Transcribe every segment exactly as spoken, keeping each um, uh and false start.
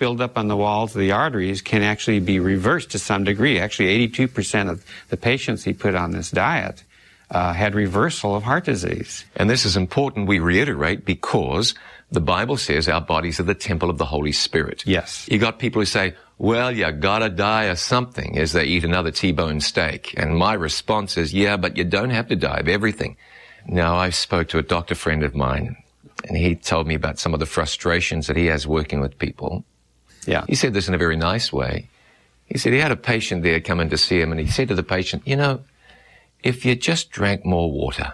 buildup on the walls of the arteries can actually be reversed to some degree. Actually, eighty-two percent of the patients he put on this diet uh, had reversal of heart disease. And this is important we reiterate because the Bible says our bodies are the temple of the Holy Spirit. Yes. You got people who say, well, you gotta die of something as they eat another T-bone steak. And my response is, yeah, but you don't have to die of everything. Now, I spoke to a doctor friend of mine, and he told me about some of the frustrations that he has working with people. Yeah. He said this in a very nice way. He said he had a patient there come in to see him, and he said to the patient, you know, if you just drank more water,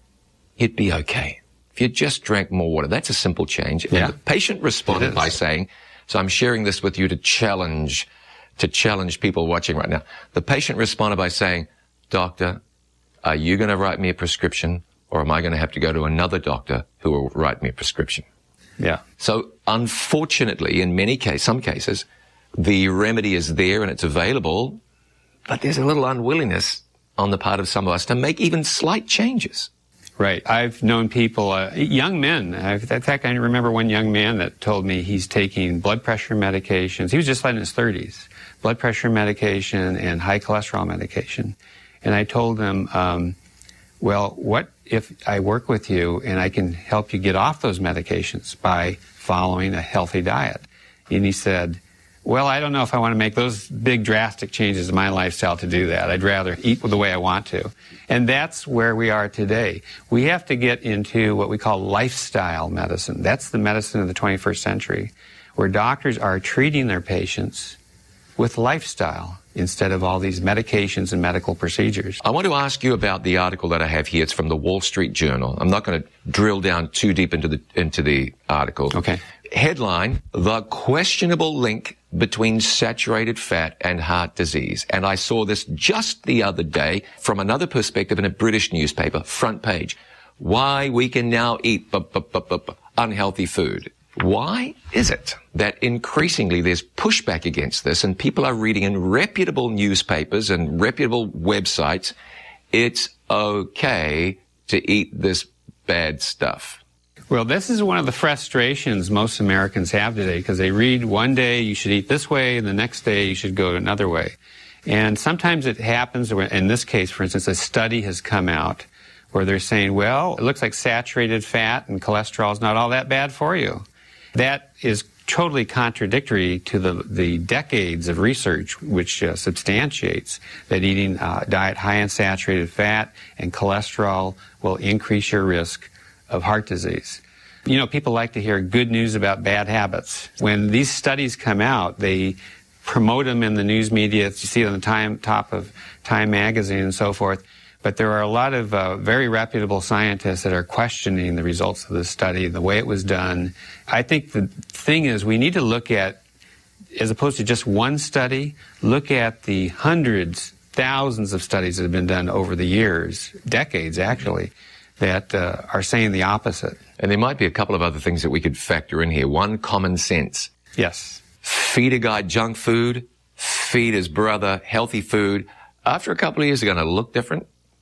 you'd be okay. If you just drank more water, that's a simple change. And yeah. the patient responded by saying, so I'm sharing this with you to challenge, to challenge people watching right now. The patient responded by saying, doctor, are you going to write me a prescription, or am I going to have to go to another doctor who will write me a prescription? Yeah. So unfortunately, in many cases, some cases, the remedy is there and it's available, but there's a little unwillingness on the part of some of us to make even slight changes. Right. I've known people, uh, young men. I've, in fact, I remember one young man that told me he's taking blood pressure medications. He was just like in his thirties, blood pressure medication and high cholesterol medication. And I told him, um, well, what if I work with you and I can help you get off those medications by following a healthy diet? And he said, well, I don't know if I want to make those big drastic changes in my lifestyle to do that. I'd rather eat the way I want to. And that's where we are today. We have to get into what we call lifestyle medicine. That's the medicine of the twenty-first century, where doctors are treating their patients with lifestyle instead of all these medications and medical procedures. I want to ask you about the article that I have here. It's from the Wall Street Journal. I'm not going to drill down too deep into the into the article. Okay. Headline, the questionable link between saturated fat and heart disease. And I saw this just the other day from another perspective in a British newspaper, front page. Why we can now eat bu- bu- bu- bu- bu- unhealthy food. Why is it that increasingly there's pushback against this and people are reading in reputable newspapers and reputable websites, it's okay to eat this bad stuff? Well, this is one of the frustrations most Americans have today, because they read one day you should eat this way and the next day you should go another way. And sometimes it happens, in this case, for instance, a study has come out where they're saying, well, it looks like saturated fat and cholesterol is not all that bad for you. That is totally contradictory to the, the decades of research which uh, substantiates that eating a diet high in saturated fat and cholesterol will increase your risk of heart disease. You know, people like to hear good news about bad habits. When these studies come out, they promote them in the news media. You see it on the time, top of Time magazine and so forth. But there are a lot of uh, very reputable scientists that are questioning the results of this study, the way it was done. I think the thing is we need to look at, as opposed to just one study, look at the hundreds, thousands of studies that have been done over the years, decades actually, that uh, are saying the opposite. And there might be a couple of other things that we could factor in here. One, common sense. Yes. Feed a guy junk food, feed his brother healthy food. After a couple of years, they're going to look different.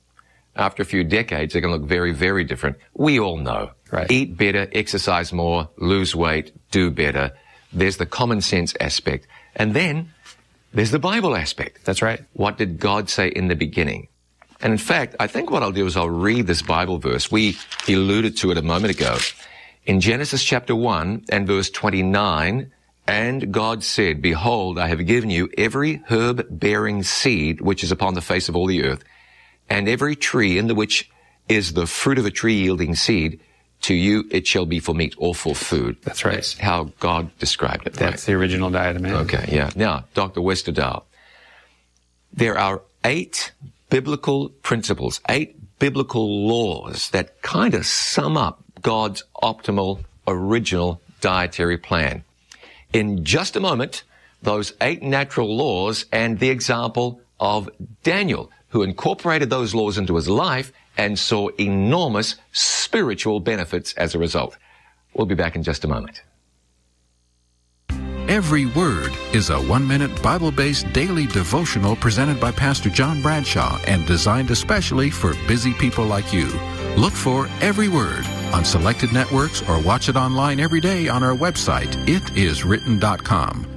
After a few decades, they're going to look very, very different. We all know. Right. Eat better, exercise more, lose weight, do better. There's the common sense aspect. And then there's the Bible aspect. That's right. What did God say in the beginning? And in fact, I think what I'll do is I'll read this Bible verse. We alluded to it a moment ago. In Genesis chapter one and verse twenty-nine, and God said, behold, I have given you every herb-bearing seed which is upon the face of all the earth, and every tree in the which is the fruit of a tree yielding seed, to you it shall be for meat or for food. That's right. That's how God described it. That's right? the original diet of man. Okay, yeah. Now, Doctor Westerdahl, there are eight biblical principles, eight biblical laws that kind of sum up God's optimal, original dietary plan. In just a moment, those eight natural laws and the example of Daniel, who incorporated those laws into his life and saw enormous spiritual benefits as a result. We'll be back in just a moment. Every Word is a one-minute Bible-based daily devotional presented by Pastor John Bradshaw and designed especially for busy people like you. Look for Every Word on selected networks or watch it online every day on our website, it is written dot com.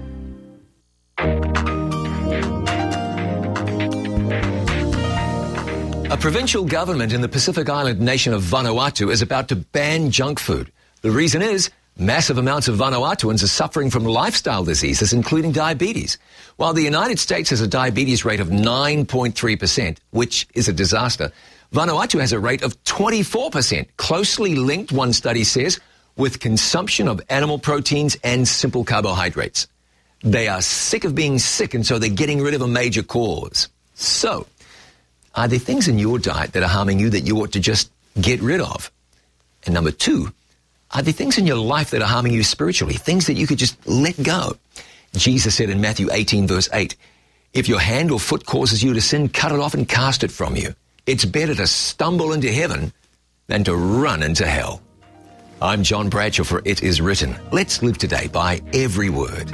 A provincial government in the Pacific Island nation of Vanuatu is about to ban junk food. The reason is massive amounts of Vanuatuans are suffering from lifestyle diseases, including diabetes. While the United States has a diabetes rate of nine point three percent, which is a disaster, Vanuatu has a rate of twenty-four percent, closely linked, one study says, with consumption of animal proteins and simple carbohydrates. They are sick of being sick, and so they're getting rid of a major cause. So, are there things in your diet that are harming you that you ought to just get rid of? And number two, are there things in your life that are harming you spiritually, things that you could just let go? Jesus said in Matthew eighteen, verse eight, if your hand or foot causes you to sin, cut it off and cast it from you. It's better to stumble into heaven than to run into hell. I'm John Bradshaw for It Is Written. Let's live today by every word.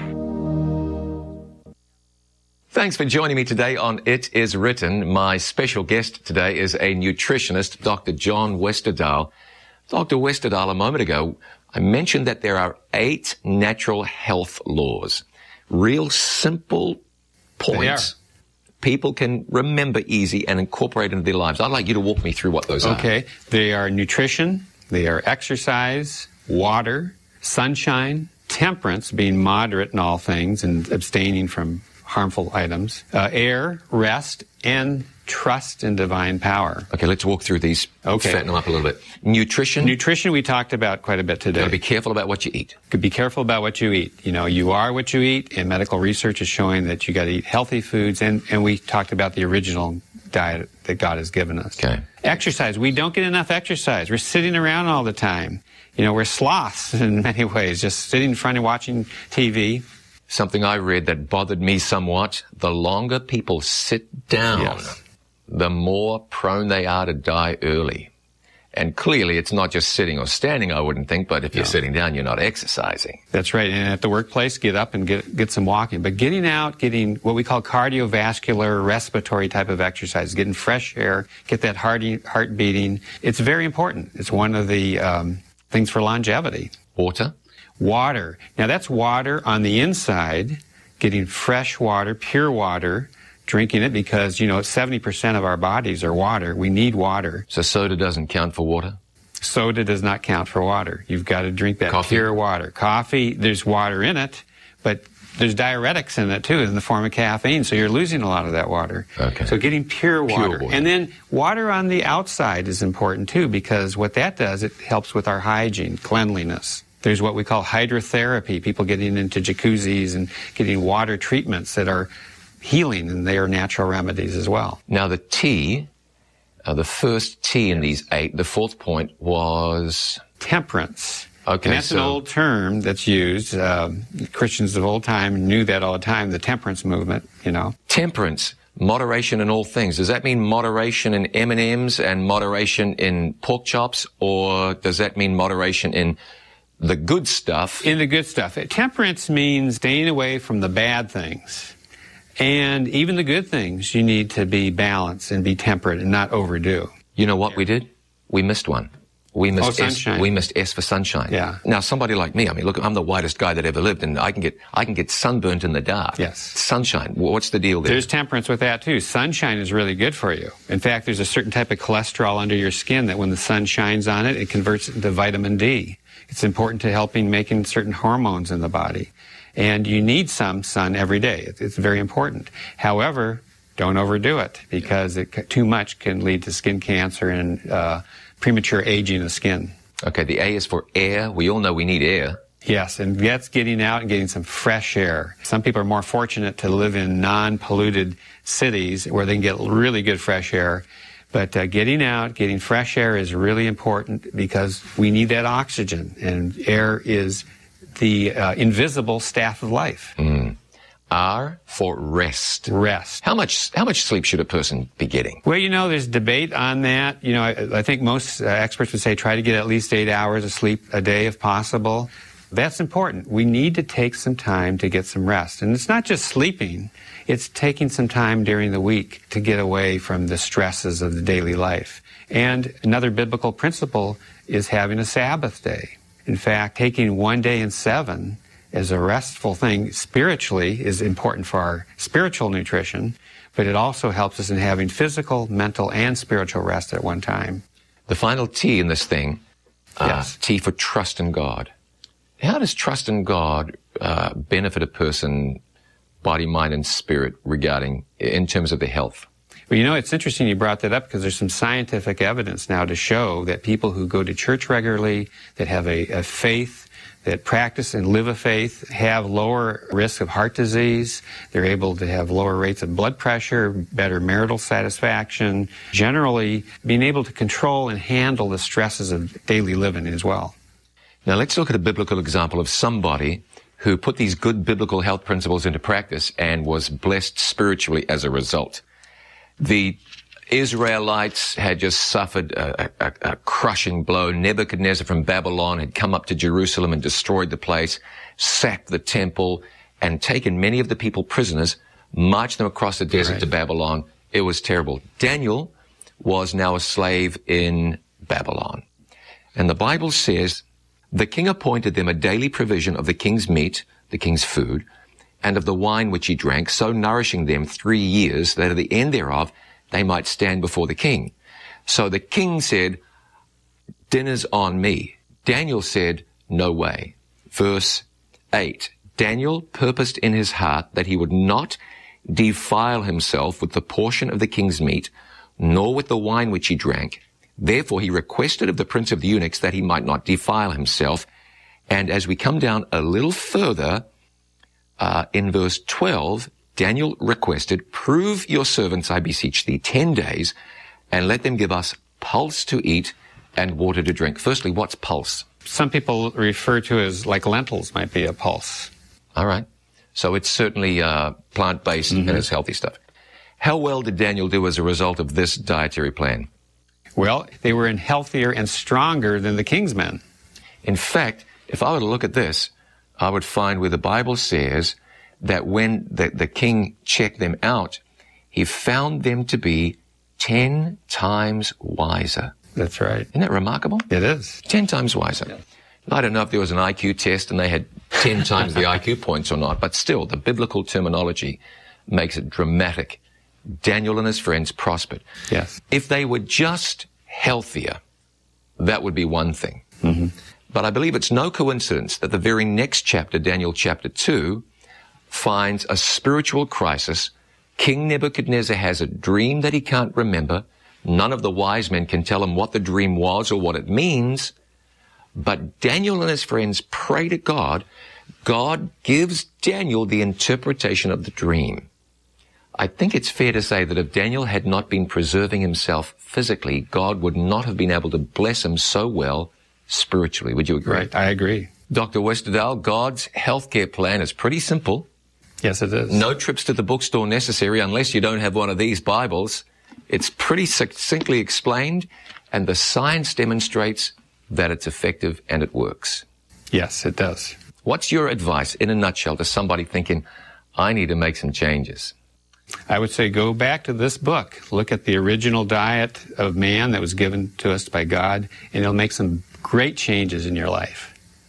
Thanks for joining me today on It Is Written. My special guest today is a nutritionist, Doctor John Westerdahl. Doctor Westerdahl, a moment ago, I mentioned that there are eight natural health laws. Real simple points people can remember easy and incorporate into their lives. I'd like you to walk me through what those are. Okay. They are nutrition, they are exercise, water, sunshine, temperance, being moderate in all things and abstaining from harmful items, uh, air, rest, and trust in divine power. Okay, let's walk through these. Okay. Fatten them up a little bit. Nutrition. Nutrition we talked about quite a bit today. Gotta be careful about what you eat. Be careful about what you eat. You know, you are what you eat, and medical research is showing that you got to eat healthy foods, and, and we talked about the original diet that God has given us. Okay. Exercise. We don't get enough exercise. We're sitting around all the time. You know, we're sloths in many ways, just sitting in front and watching T V. Something I read that bothered me somewhat, the longer people sit down, Yes. the more prone they are to die early. And clearly it's not just sitting or standing, I wouldn't think, but if you're No. sitting down, you're not exercising. That's right. And at the workplace, get up and get get some walking. But getting out, getting what we call cardiovascular, respiratory type of exercise, getting fresh air, get that heart, heart beating, it's very important. It's one of the um, things for longevity. Water? Water. Now that's water on the inside, getting fresh water, pure water, drinking it because, you know, seventy percent of our bodies are water. We need water. So soda doesn't count for water? Soda does not count for water. You've got to drink that Coffee? pure water. Coffee, there's water in it, but there's diuretics in it too in the form of caffeine, so you're losing a lot of that water. Okay. So getting pure water. Pure water. And then water on the outside is important too, because what that does, it helps with our hygiene, cleanliness. There's what we call hydrotherapy, people getting into jacuzzis and getting water treatments that are healing, and they are natural remedies as well. Now the T, uh, the first T in these eight, the fourth point was... Temperance. Okay, and that's so- an old term that's used. Uh, Christians of old time knew that all the time, the temperance movement, you know. Temperance, moderation in all things. Does that mean moderation in M and M's and moderation in pork chops, or does that mean moderation in the good stuff? In the good stuff. Temperance means staying away from the bad things. And even the good things, you need to be balanced and be temperate and not overdo. You know what we did? We missed one. We missed Oh, S, sunshine. we missed S for sunshine. Yeah. Now somebody like me, I mean, look, I'm the whitest guy that ever lived, and I can get I can get sunburnt in the dark. Yes. Sunshine. What's the deal there? There's temperance with that too. Sunshine is really good for you. In fact, there's a certain type of cholesterol under your skin that when the sun shines on it, it converts it into vitamin D. It's important to helping making certain hormones in the body. And you need some sun every day. It's very important. However, don't overdo it, because it, too much can lead to skin cancer and uh, premature aging of skin. Okay, the A is for air. We all know we need air. Yes, and that's getting out and getting some fresh air. Some people are more fortunate to live in non-polluted cities where they can get really good fresh air. But uh, getting out, getting fresh air is really important, because we need that oxygen, and air is the uh, invisible staff of life. Mm. R for rest. Rest. How much how much sleep should a person be getting? Well, you know, there's debate on that. You know, I, I think most uh, experts would say try to get at least eight hours of sleep a day if possible. That's important. We need to take some time to get some rest. And it's not just sleeping, it's taking some time during the week to get away from the stresses of the daily life. And another biblical principle is having a Sabbath day. In fact, taking one day in seven as a restful thing spiritually is important for our spiritual nutrition, but it also helps us in having physical, mental, and spiritual rest at one time. The final T in this thing, uh, Yes. T for trust in God. How does trust in God uh, benefit a person, body, mind, and spirit regarding, in terms of their health? Well, you know, it's interesting you brought that up because there's some scientific evidence now to show that people who go to church regularly, that have a, a faith, that practice and live a faith, have lower risk of heart disease. They're able to have lower rates of blood pressure, better marital satisfaction, generally being able to control and handle the stresses of daily living as well. Now let's look at a biblical example of somebody who put these good biblical health principles into practice and was blessed spiritually as a result. The Israelites had just suffered a, a, a crushing blow. Nebuchadnezzar from Babylon had come up to Jerusalem and destroyed the place, sacked the temple, and taken many of the people prisoners, marched them across the desert Right. to Babylon. It was terrible. Daniel was now a slave in Babylon. And the Bible says, the king appointed them a daily provision of the king's meat, the king's food, and of the wine which he drank, so nourishing them three years, that at the end thereof they might stand before the king. So the king said, dinner's on me. Daniel said, no way. Verse eight, Daniel purposed in his heart that he would not defile himself with the portion of the king's meat, nor with the wine which he drank. Therefore he requested of the prince of the eunuchs that he might not defile himself. And as we come down a little further, uh, in verse twelve, Daniel requested, prove your servants, I beseech thee, ten days, and let them give us pulse to eat and water to drink. Firstly, what's pulse? Some people refer to it as like lentils might be a pulse. All right. So it's certainly uh, plant-based Mm-hmm. and it's healthy stuff. How well did Daniel do as a result of this dietary plan? Well, they were in healthier and stronger than the king's men. In fact, if I were to look at this, I would find where the Bible says that when the, the king checked them out, he found them to be ten times wiser. That's right. Isn't that remarkable? It is. Ten times wiser. I don't know if there was an I Q test and they had ten times the I Q points or not, but still, the biblical terminology makes it dramatic. Daniel and his friends prospered. Yes. If they were just healthier, that would be one thing. Mm-hmm. But I believe it's no coincidence that the very next chapter, Daniel chapter two, finds a spiritual crisis. King Nebuchadnezzar has a dream that he can't remember. None of the wise men can tell him what the dream was or what it means. But Daniel and his friends pray to God. God gives Daniel the interpretation of the dream. I think it's fair to say that if Daniel had not been preserving himself physically, God would not have been able to bless him so well spiritually. Would you agree? Right. I agree. Doctor Westerdahl, God's healthcare plan is pretty simple. Yes, it is. No trips to the bookstore necessary unless you don't have one of these Bibles. It's pretty succinctly explained, and the science demonstrates that it's effective and it works. Yes, it does. What's your advice, in a nutshell, to somebody thinking, I need to make some changes? I would say go back to this book. Look at the original diet of man that was given to us by God, and it'll make some great changes in your life.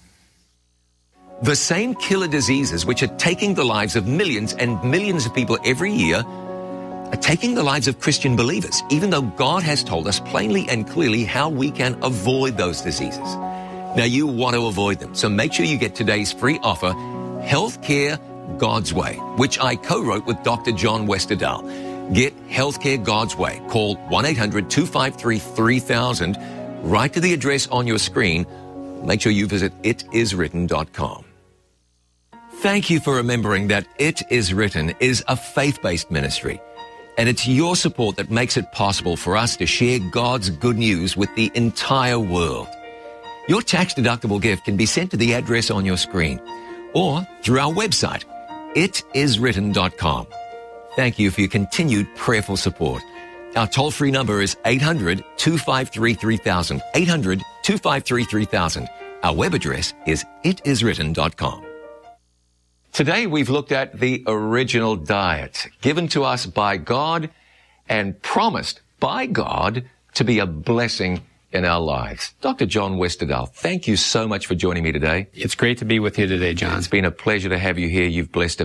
The same killer diseases which are taking the lives of millions and millions of people every year are taking the lives of Christian believers, even though God has told us plainly and clearly how we can avoid those diseases. Now, you want to avoid them, so make sure you get today's free offer, Healthcare God's Way, which I co-wrote with Doctor John Westerdahl. Get Healthcare God's Way. Call one eight hundred two five three three thousand. Write to the address on your screen. Make sure you visit it is written dot com. Thank you for remembering that It Is Written is a faith-based ministry, and it's your support that makes it possible for us to share God's good news with the entire world. Your tax-deductible gift can be sent to the address on your screen or through our website, it is written dot com. Thank you for your continued prayerful support. Our toll-free number is eight hundred two five three three thousand, eight hundred two five three three thousand. Our web address is it is written dot com. Today we've looked at the original diet given to us by God and promised by God to be a blessing in our lives. Doctor John Westerdahl, thank you so much for joining me today. It's great to be with you today, John. It's been a pleasure to have you here. You've blessed